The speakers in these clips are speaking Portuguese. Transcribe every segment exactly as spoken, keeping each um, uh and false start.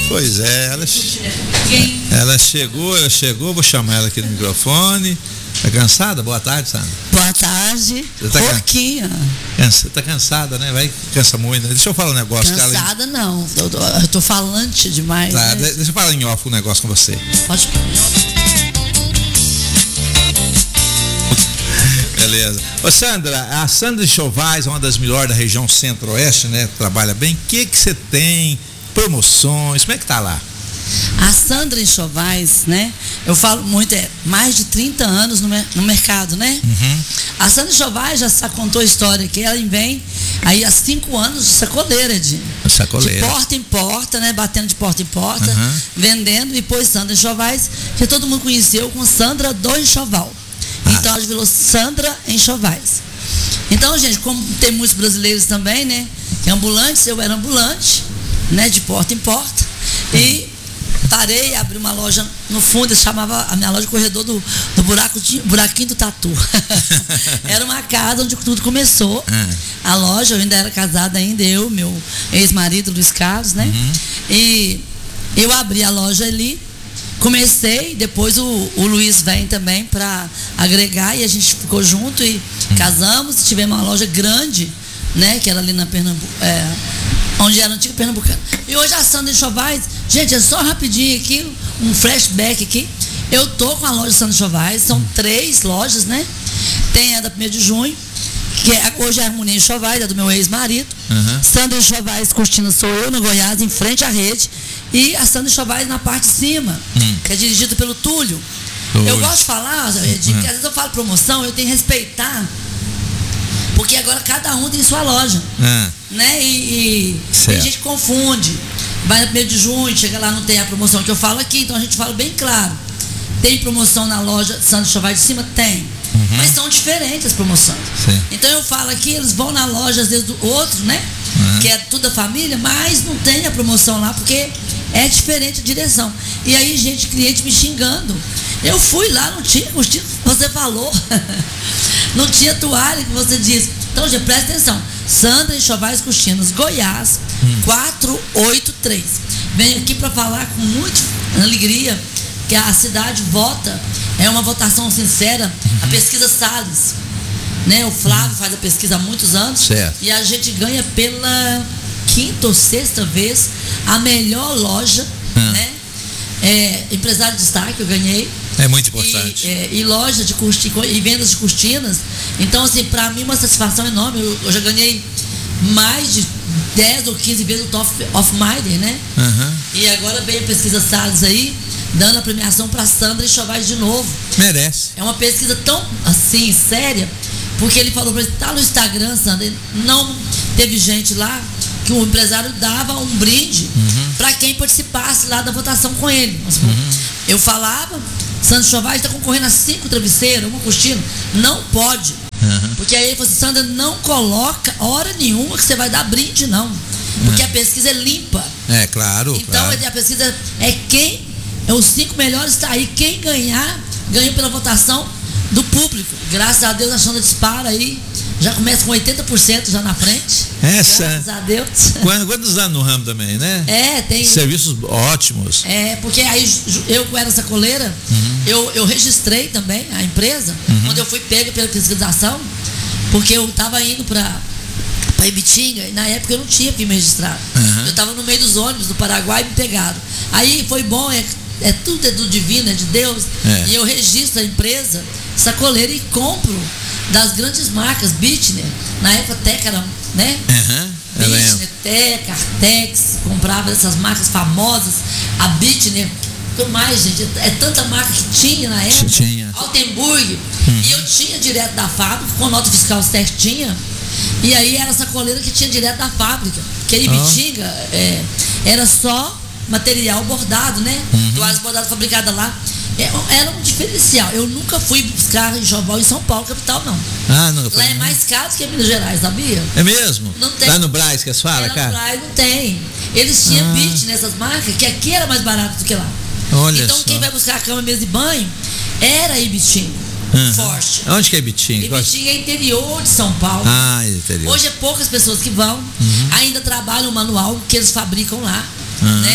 Pois é, ela, ela chegou, ela chegou, vou chamar ela aqui no microfone. Tá cansada? Boa tarde, Sandra. Boa tarde. Tá Pouquinho. Cansa, tá cansada, né? Vai, cansa muito. Deixa eu falar um negócio. Cansada ela... não, eu tô, eu tô falante demais. Tá, né? Deixa eu falar em off um negócio com você. Pode. Beleza. Ô Sandra, a Sandra Enxovais é uma das melhores da região centro-oeste, né? Trabalha bem. O que que você tem? Promoções, como é que tá lá? A Sandra Enxovais, né? Eu falo muito, é mais de trinta anos no, no mercado, né? Uhum. A Sandra Enxovais já contou a história que ela vem aí há cinco anos de sacoleira, de, sacoleira. de porta em porta, né? Batendo de porta em porta, uhum. vendendo, e pôs Sandra Enxovais, que todo mundo conheceu com Sandra do Enxoval. Ah. Então ela virou Sandra Enxovais. Então, gente, como tem muitos brasileiros também, né? Que ambulantes, eu era ambulante, né? De porta em porta. E parei, abri uma loja no fundo, eu chamava a minha loja Corredor do, do buraco de, Buraquinho do Tatu. Era uma casa onde tudo começou. Uhum. A loja, eu ainda era casada ainda, eu, meu ex-marido, Luiz Carlos, né? Uhum. E eu abri a loja ali, comecei, depois o, o Luiz vem também para agregar e a gente ficou junto e uhum. casamos, tivemos uma loja grande, né? Que era ali na Pernambuco, é, onde era a antiga Pernambucana. E hoje a Sandra Enxovais, gente, é só rapidinho aqui, um flashback aqui. Eu tô com a loja Sandra Enxovais, são três lojas, né? Tem a da primeiro de junho, que é, hoje é a Harmonia Enxovais, é do meu ex-marido. Uhum. Sandra Enxovais Cortina sou eu, no Goiás, em frente à rede. E a Sandra Enxovais na parte de cima, uhum. que é dirigido pelo Túlio. Túlio. Eu gosto de falar, de, uhum. que às vezes eu falo promoção, eu tenho que respeitar. Porque agora cada um tem sua loja, ah. né? E, e tem gente que confunde. Vai no primeiro de junho, chega lá, não tem a promoção que eu falo aqui, então a gente fala bem claro. Tem promoção na loja Sandra Enxovais de cima? Tem. Uhum. Mas são diferentes as promoções. Sim. Então eu falo aqui, eles vão na loja, às vezes, do outro, né? Uhum. Que é tudo da família, mas não tem a promoção lá, porque é diferente a direção. E aí, gente, cliente me xingando. Eu fui lá, não tinha costume que você falou. Não tinha toalha que você disse. Então, gente, presta atenção. Sandra Enxovais Cortinas, Goiás, hum. quatro oito três. Venho aqui para falar com muita alegria que a cidade vota. É uma votação sincera. Uhum. A pesquisa Salles, né? O Flávio uhum. faz a pesquisa há muitos anos. Certo. E a gente ganha pela quinta ou sexta vez a melhor loja, uhum. né? É, empresário de destaque, eu ganhei. É muito importante. E, é, e loja de cortina, e vendas de cortinas. Então, assim, para mim, uma satisfação enorme. Eu, eu já ganhei mais de dez ou quinze vezes o Top of Mind, né? Uhum. E agora veio a pesquisa Salles aí, dando a premiação para Sandra Enxovais de novo. Merece. É uma pesquisa tão, assim, séria, porque ele falou para ele, tá no Instagram, Sandra, não teve gente lá que o empresário dava um brinde uhum. para quem participasse lá da votação com ele. Uhum. Eu falava, Sandra Enxovais está concorrendo a cinco travesseiros, uma cortina. Não pode. Uhum. Porque aí ele falou assim, Sandra, não coloca hora nenhuma que você vai dar brinde, não. Porque uhum. a pesquisa é limpa. É, claro. Então claro. a pesquisa é quem, é os cinco melhores está aí. Quem ganhar, ganha pela votação do público. Graças a Deus a Sandra dispara aí. Já começa com oitenta por cento já na frente. Essa. Graças a Deus. Quantos anos no ramo também, né? É, tem. Serviços ótimos. É, porque aí eu com essa sacoleira, uhum. eu, eu registrei também a empresa, uhum. quando eu fui pega pela pesquisação, porque eu estava indo para para Ibitinga, e na época eu não tinha firma registrada. Uhum. Eu estava no meio dos ônibus do Paraguai e me pegaram. Aí foi bom, é, é tudo é do divino, é de Deus, é. E eu registro a empresa, sacoleira, e compro das grandes marcas, Bitner, na época Teca era, né? Uhum, Bitner, Teca, Artex, comprava essas marcas famosas, a Bitner, o que mais, gente? É tanta marca que tinha na época. Tinha. Altenburg, uhum. E eu tinha direto da fábrica, com nota fiscal certinha, e aí era essa coleira que tinha direto da fábrica, que em Ibitinga oh. é, era só material bordado, né? Uhum. Toalhas bordadas fabricadas lá. Era um diferencial. Eu nunca fui buscar enxoval em São Paulo, capital, não. Ah, nunca foi. Lá é mais caro que em Minas Gerais, sabia? É mesmo? Não tem. Lá no Brás que as fala, é, cara? No Brás não tem. Eles tinham ah. bit nessas marcas, que aqui era mais barato do que lá. Olha então só. Quem vai buscar a cama, mesa e banho era Ibitinga. Uhum. Forte. Onde que é Ibitinga? Ibitinga é interior de São Paulo. Ah, interior. Hoje é poucas pessoas que vão. Uhum. Ainda trabalham o manual que eles fabricam lá, uhum. né?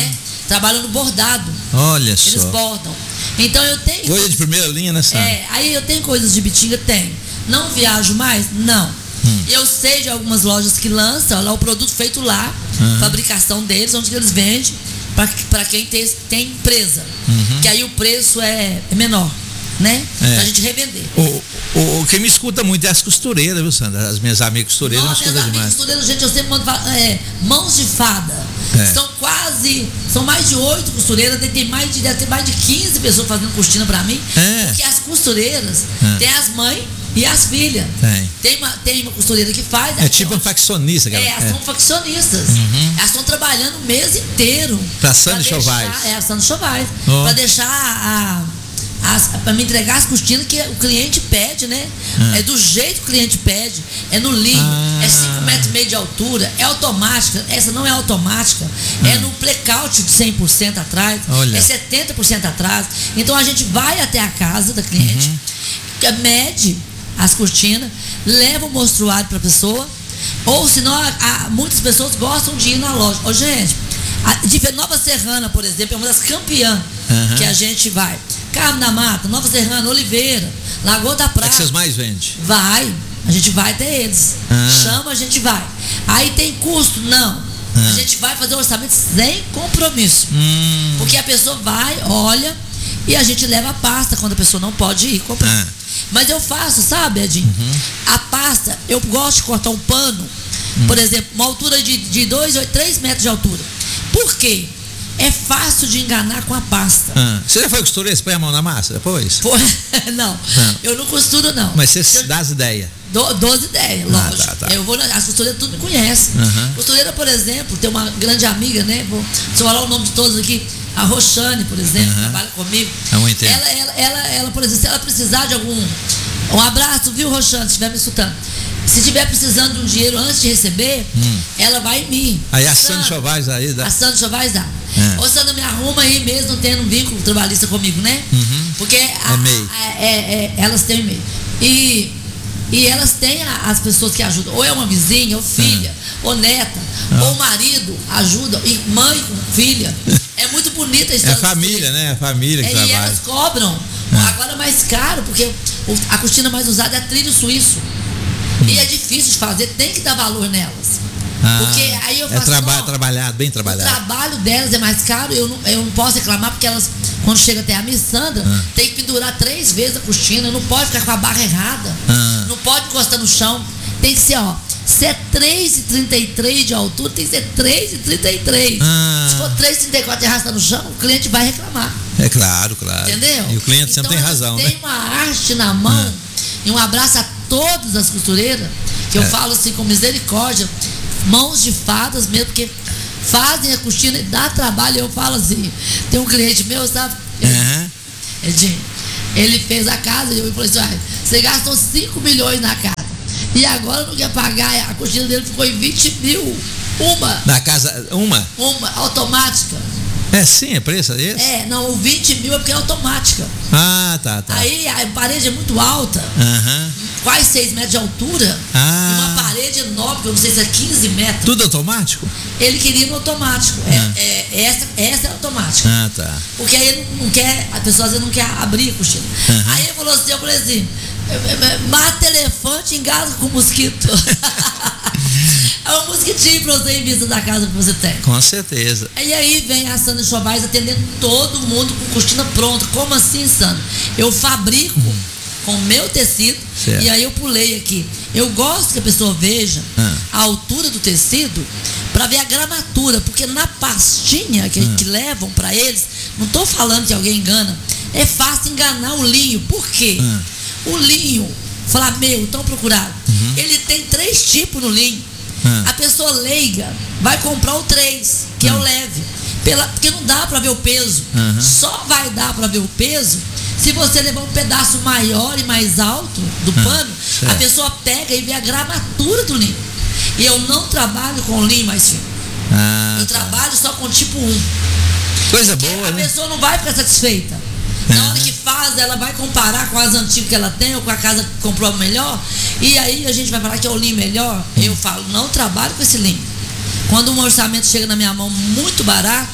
trabalham no bordado. Olha Eles só. Eles bordam. Então eu tenho... Coisa de primeira linha, né, Sandra? É, aí eu tenho coisas de Bitinga, tenho. Não viajo mais? Não. Hum. Eu sei de algumas lojas que lançam lá o produto feito lá, uhum. fabricação deles, onde eles vendem para quem tem, tem empresa. Uhum. Que aí o preço é, é menor, né? É. Pra gente revender. O, o, o que me escuta muito é as costureiras, viu, Sandra? As minhas amigas costureiras Nossa, não escutam demais. Minhas costureiras, gente, eu sempre mando é, mãos de fada. É. São quase, são mais de oito costureiras, tem mais de, deve ter mais de quinze pessoas fazendo cortina pra mim. É. Porque as costureiras, é. tem as mães e as filhas. Tem. Tem uma, tem uma costureira que faz. É tipo uma faccionista. É, elas é. são faccionistas. Uhum. Elas estão trabalhando o mês inteiro. Pra Sandra Chovais. É, a Sandra Chovais. Oh. Pra deixar a... para me entregar as cortinas que o cliente pede, né? Ah. É do jeito que o cliente pede, é no linho, ah. é cinco metros e meio de altura, é automática, essa não é automática, ah. é no blackout de cem por cento atrás, Olha. é setenta por cento atrás. Então a gente vai até a casa da cliente, uhum. mede as cortinas, leva o mostruário para a pessoa, ou senão a, a, muitas pessoas gostam de ir na loja. Ô, gente, a, de Nova Serrana, por exemplo, é uma das campeãs uhum. que a gente vai. Carmo da Mata, Nova Serrana, Oliveira, Lagoa da Prata. É que vocês mais vendem? Vai, a gente vai até eles. Ah. Chama, a gente vai. Aí tem custo? Não. Ah. A gente vai fazer o orçamento sem compromisso. Hum. Porque a pessoa vai, olha, e a gente leva a pasta quando a pessoa não pode ir comprar. Ah. Mas eu faço, sabe, Edinho? Uhum. A pasta, eu gosto de cortar um pano, hum. por exemplo, uma altura de, de dois, três metros de altura. Por quê? É fácil de enganar com a pasta. Ah, você já foi costureira? Você põe a mão na massa depois? Foi, não, não, eu não costuro não. Mas você eu, dá as ideias? Dou, dou as ideias, ah, lógico. Tá, tá. Eu vou, as costureiras tudo me conhecem. Uhum. Costureira, por exemplo, tem uma grande amiga, né? Vou só falar o nome de todos aqui. A Roxane, por exemplo, uhum. trabalha comigo. Eu entendo. Ela, ela, ela, ela, por exemplo, se ela precisar de algum... Um abraço, viu, Roxane, se estiver me escutando. Se estiver precisando de um dinheiro antes de receber, hum. ela vai em mim. Aí a Sandra Chovais aí dá. A Sandra Chovais dá. É. Ô, Sandra, me arruma aí mesmo, tendo um vínculo trabalhista comigo, né? Uhum. Porque a, é meio. A, é, é, elas têm e-mail. E, e elas têm a, as pessoas que ajudam. Ou é uma vizinha, ou filha, ah. ou neta, ah. ou marido ajuda, e mãe com filha. É muito bonita a história. É família, né? É família que é, trabalha. E elas cobram. Ah. Agora é mais caro, porque a cortina mais usada é a trilho suíço. Hum. E é difícil de fazer, tem que dar valor nelas. Ah, porque aí eu faço. É traba ó, trabalhado, bem trabalhado. O trabalho delas é mais caro, eu não, eu não posso reclamar, porque elas, quando chega até a Miss Sandra, ah. tem que pendurar três vezes a cortina, não pode ficar com a barra errada, ah. não pode encostar no chão. Tem que ser, ó, se é três e trinta e três de altura, tem que ser três e trinta e três. Ah. Se for três e trinta e quatro e arrasta no chão, o cliente vai reclamar. É claro, claro. Entendeu? E o cliente então, sempre tem razão, tem né? Tem uma arte na mão, ah. e um abraço a todas as costureiras, que eu é. falo assim com misericórdia, mãos de fadas mesmo, porque fazem a cortina e dá trabalho. Eu falo assim, tem um cliente meu, sabe? Uhum. Edinho, ele fez a casa e eu falei assim, ah, você gastou cinco milhões na casa e agora não quer pagar, a cortina dele ficou em vinte mil. Uma. Na casa, uma? Uma, automática. É sim, é preço desse? É, não, o vinte mil é porque é automática. Ah, tá, tá. Aí a parede é muito alta, uhum. quase seis metros de altura, ah. e uma parede enorme, eu não sei se é quinze metros. Tudo automático? Ele queria no automático. Ah. É, é, essa, essa é automática. Ah, tá. Porque aí ele não quer, a pessoa às vezes não quer abrir a cortina. Uhum. Aí ele falou assim, eu falei assim, mata elefante e engasga com mosquito. É um mosquitinho pra você em vista da casa que você tem. Com certeza. E aí vem a Sandra Chovais atendendo todo mundo com cortina pronta. Como assim, Sandra? Eu fabrico hum. com o meu tecido, certo. E aí eu pulei aqui. Eu gosto que a pessoa veja ah. a altura do tecido para ver a gramatura, porque na pastinha que, ah. que levam para eles, não estou falando que alguém engana, é fácil enganar o linho. Por quê? Ah. O linho Flameu, tão procurado, uhum. ele tem três tipos no linho. Ah. A pessoa leiga vai comprar o três, que ah. é o leve, pela, porque não dá para ver o peso. Uhum. Só vai dar para ver o peso se você levar um pedaço maior e mais alto do ah. pano. Certo. A pessoa pega e vê a gramatura do linho. E eu não trabalho com linho mais fino. Ah, eu tá. trabalho só com tipo um. Coisa boa, a né? pessoa não vai ficar satisfeita. Na hora que faz, ela vai comparar com as antigas que ela tem ou com a casa que comprou melhor. E aí a gente vai falar que é o linho melhor. Hum. Eu falo, não trabalho com esse linho. Quando um orçamento chega na minha mão muito barato,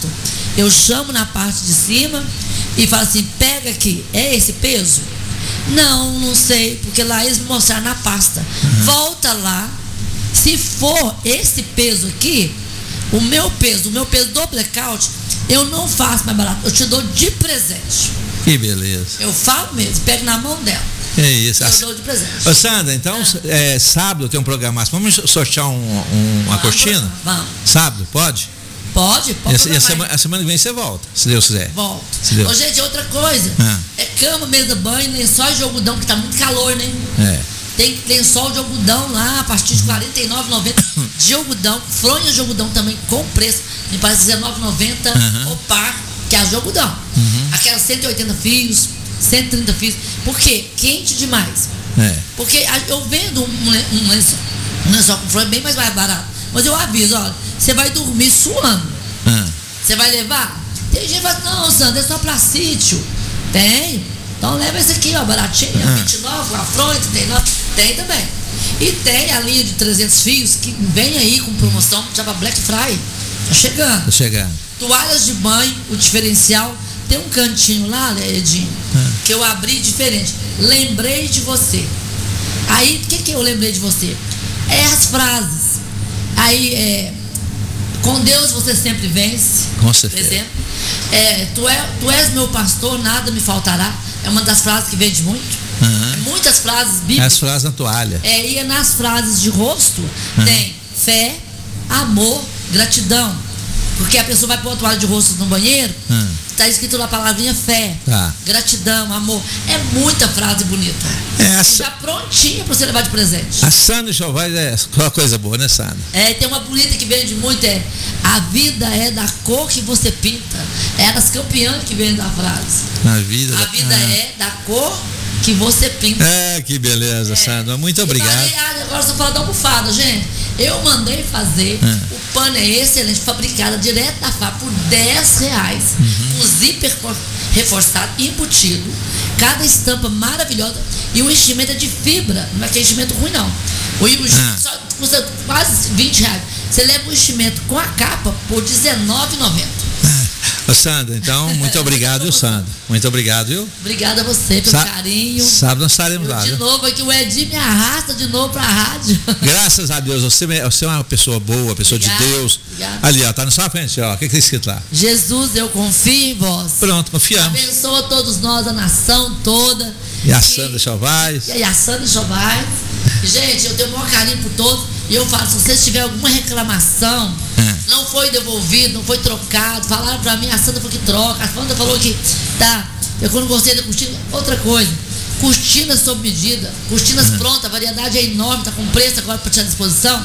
Eu chamo na parte de cima e falo assim, pega aqui, é esse peso? Não, não sei, porque lá eles me mostraram na pasta. Uhum. Volta lá, se for esse peso aqui, o meu peso, o meu peso do blackout, eu não faço mais barato, eu te dou de presente. Que beleza. Eu falo mesmo, pego na mão dela. É isso. Eu dou de presente. Ô Sandra, então ah. é, sábado tem um programação. Vamos sortear um, um, uma vamos, cortina? Vamos. Sábado, pode? Pode, pode. E a, semana, a semana que vem você volta, se Deus quiser. Volto. Se Deus. Ô, gente, outra coisa. Ah. É cama, mesa, banho, lençol de algodão, porque tá muito calor, né? É. Tem lençol de algodão lá, a partir de quarenta e nove reais e noventa centavos de algodão. Fronha de algodão também com preço. Me parece dezenove reais e noventa centavos uhum. o par, que é as de algodão. Uhum. Aquelas cento e oitenta fios, cento e trinta fios. Por quê? Quente demais. É. Porque eu vendo um, um lençol, um lençol com fronha bem mais barato. Mas eu aviso, olha, você vai dormir suando. Você uhum. vai levar? Tem gente que fala, não, Sandra, é só pra sítio. Tem. Então leva esse aqui, ó, baratinho, uhum. vinte e nove, com a fronha, trinta e nove. Tem também. E tem a linha de trezentos fios que vem aí com promoção já para Black Friday. Tá chegando. Tá chegando. Toalhas de banho, o diferencial. Tem um cantinho lá, né, Edinho, hum. que eu abri diferente. Lembrei de você. Aí, o que, que eu lembrei de você? É as frases. Aí, é. Com Deus você sempre vence. Com certeza. Por exemplo. É, tu, é, tu és meu pastor, nada me faltará. É uma das frases que vende muito. Uhum. Muitas frases bíblicas. As frases na toalha. É, e nas frases de rosto uhum. tem fé, amor, gratidão. Porque a pessoa vai pôr a toalha de rosto no banheiro, está uhum. escrito na palavrinha fé, tá. gratidão, amor. É muita frase bonita. É essa... Já prontinha para você levar de presente. A Sandra Chovais é uma coisa boa, né, Sandra? É, tem uma bonita que vende muito, é a vida é da cor que você pinta. É das campeãs que vende a frase. A vida, a da... vida ah. é da cor que você pinta. É, que beleza, é. Sandra. Muito obrigado. Falei, ah, agora só fala da almofada, gente. Eu mandei fazer. É. O pano é excelente, fabricada direto da fábrica por dez reais. Uhum. Com zíper reforçado, embutido. Cada estampa maravilhosa. E o enchimento é de fibra. Não é que é enchimento ruim, não. O enchimento ah. só custa quase vinte reais. Você leva o enchimento com a capa por dezenove reais e noventa centavos. Ô Sandra, então, muito obrigado, viu, Sandra? Muito obrigado, viu? Obrigada a você pelo Sa carinho. Sábado nós estaremos lá. De viu? novo aqui, o Edinho me arrasta de novo pra rádio. Graças a Deus, você, você é uma pessoa boa, pessoa obrigada, de Deus. Obrigada. Ali, ó, tá na sua frente, ó. O que que tá escrito lá? Jesus, eu confio em vós. Pronto, confiamos. Abençoa todos nós, a nação toda. E a Sandra Chovais. E a Sandra Chovais. Gente, eu tenho o maior carinho por todos. E eu falo, se vocês tiverem alguma reclamação, é. não foi devolvido, não foi trocado, falaram pra mim, a Sandra falou que troca, a Sandra falou que tá, eu quando gostei da cortina, outra coisa, cortinas sob medida, cortinas é. prontas, a variedade é enorme, tá com preço agora para tirar à disposição.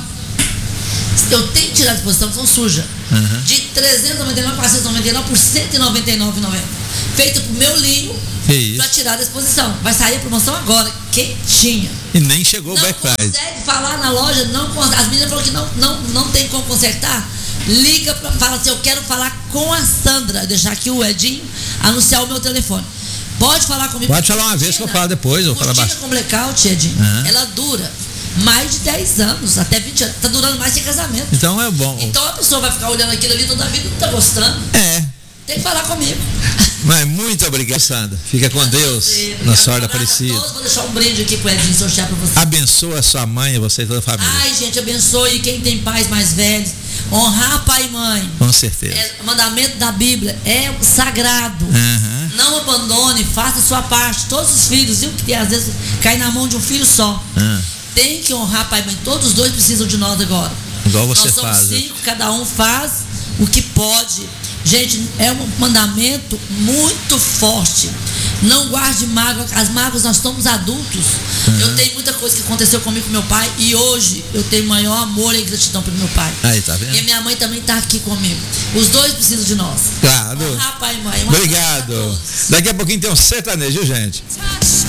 Eu tenho que tirar à disposição, são sujas. Uhum. De trezentos e noventa e nove para quatrocentos e noventa e nove por cento e noventa e nove reais e noventa centavos. Feito pro meu linho para tirar à disposição. Vai sair a promoção agora, quentinha. E nem chegou o Black Friday. Não consegue falar na loja, não, as meninas falaram que não, não, não tem como consertar. Liga para fala assim, eu quero falar com a Sandra. Deixar aqui o Edinho anunciar o meu telefone. Pode falar comigo. Pode falar uma vez que eu falo depois. Eu falo cortina com blackout, Edinho, uhum. ela dura mais de dez anos, até vinte anos. Tá durando mais que casamento. Então é bom. Então a pessoa vai ficar olhando aquilo ali toda a vida e não tá gostando. É. Tem que falar comigo. Mas muito obrigado, Sandra. Fica com Deus. Na sorte Aparecida. Vou deixar um brinde aqui pro Edinho sortear pra você. Abençoa a sua mãe, você e toda a família. Ai, gente, abençoe quem tem pais mais velhos. Honrar pai e mãe. Com certeza. É, o mandamento da Bíblia é sagrado. Uhum. Não abandone, faça a sua parte. Todos os filhos, viu? Que às vezes cai na mão de um filho só. Uhum. Tem que honrar pai e mãe. Todos os dois precisam de nós agora. Igual você nós somos faz. cinco, cada um faz o que pode. Gente, é um mandamento muito forte. Não guarde mágoa. As mágoas, nós somos adultos. Uhum. Eu tenho muita coisa que aconteceu comigo com meu pai. E hoje eu tenho maior amor e gratidão pelo meu pai. Aí, tá vendo? E a minha mãe também está aqui comigo. Os dois precisam de nós. Claro. Ah, pai e mãe. Obrigado. Daqui a pouquinho tem um sertanejo, gente.